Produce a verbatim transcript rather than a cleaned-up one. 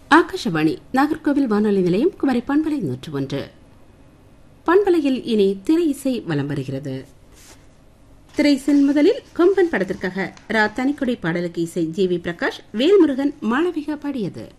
ஆகாஷவாணி நாகர்கோவில் வானொலி நிலையம் குமரி பண்பலை நூற்று ஒன்று. பண்பலையில் இனி திரை இசை வலம் வருகிறது. திரை இசையின் முதலில் கொம்பன் படத்திற்காக ரா தனிக்கொடை பாடலுக்கு இசை ஜி வி பிரகாஷ், வேல்முருகன், மாளவிகா பாடியது.